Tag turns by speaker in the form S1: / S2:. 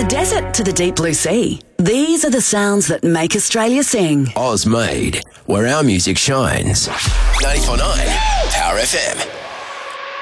S1: the desert to the deep blue sea, these are the sounds that make Australia sing.
S2: Oz made, where our music shines. 94.9 Power FM.